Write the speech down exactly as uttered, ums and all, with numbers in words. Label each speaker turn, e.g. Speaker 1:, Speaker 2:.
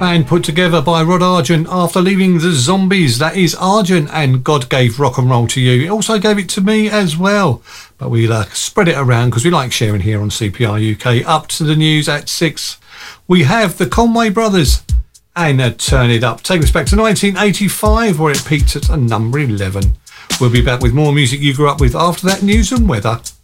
Speaker 1: band put together by Rod Argent after leaving the Zombies. That is Argent and God Gave Rock and Roll to You. He also gave it to me as well. But we'll uh, spread it around because we like sharing here on C P R U K. Up to the news at six. We have the Conway Brothers and uh, Turn It Up. Take us back to nineteen eighty-five where it peaked at a number eleven. We'll be back with more music you grew up with after that news and weather.